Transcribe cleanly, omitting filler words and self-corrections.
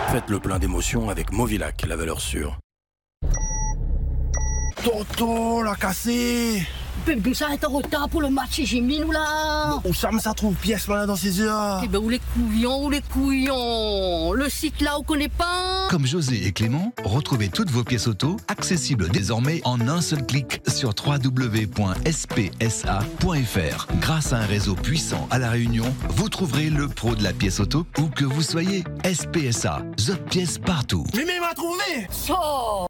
Faites le plein d'émotions avec Movilac, la valeur sûre. Toto, la cassé. Bébé, ça est en retard pour le match, j'ai mis nous là. Où ça me trouve pièce malade dans ses yeux là. Eh ben, où les couillons. Le site là, on connaît pas. Comme José et Clément, retrouvez toutes vos pièces auto accessibles désormais en un seul clic sur www.spsa.fr. Grâce à un réseau puissant à La Réunion, vous trouverez le pro de la pièce auto où que vous soyez. SPSA, the pièce partout. Mais m'a trouvé. Ça